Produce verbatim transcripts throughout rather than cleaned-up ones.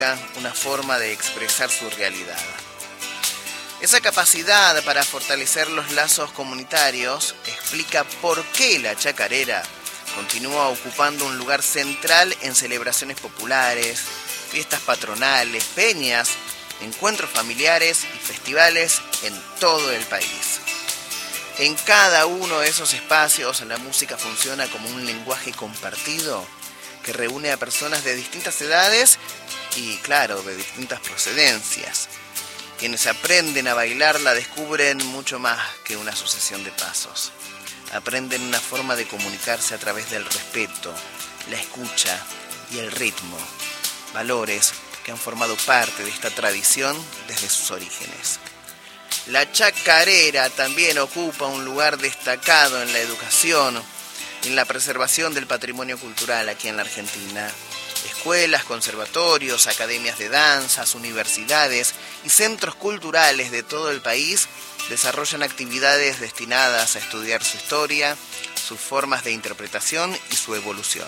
una forma de expresar su realidad. Esa capacidad para fortalecer los lazos comunitarios explica por qué la chacarera continúa ocupando un lugar central en celebraciones populares, fiestas patronales, peñas, encuentros familiares y festivales en todo el país. En cada uno de esos espacios la música funciona como un lenguaje compartido que reúne a personas de distintas edades y, claro, de distintas procedencias. Quienes aprenden a bailarla descubren mucho más que una sucesión de pasos. Aprenden una forma de comunicarse a través del respeto, la escucha y el ritmo. Valores que han formado parte de esta tradición desde sus orígenes. La chacarera también ocupa un lugar destacado en la educación, en la preservación del patrimonio cultural aquí en la Argentina. Escuelas, conservatorios, academias de danzas, universidades y centros culturales de todo el país desarrollan actividades destinadas a estudiar su historia, sus formas de interpretación y su evolución.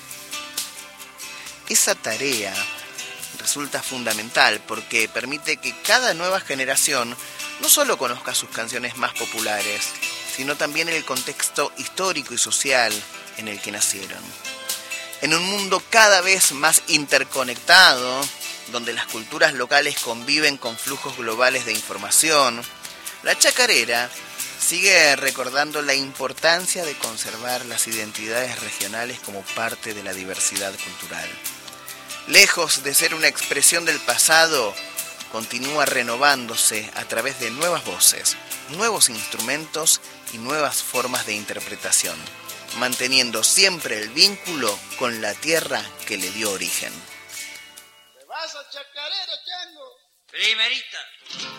Esa tarea resulta fundamental porque permite que cada nueva generación no solo conozca sus canciones más populares, sino también el contexto histórico y social en el que nacieron. En un mundo cada vez más interconectado, donde las culturas locales conviven con flujos globales de información, la chacarera sigue recordando la importancia de conservar las identidades regionales como parte de la diversidad cultural. Lejos de ser una expresión del pasado, continúa renovándose a través de nuevas voces, nuevos instrumentos y nuevas formas de interpretación, manteniendo siempre el vínculo con la tierra que le dio origen. ¿Te vas a chacarera, chango? Primerita.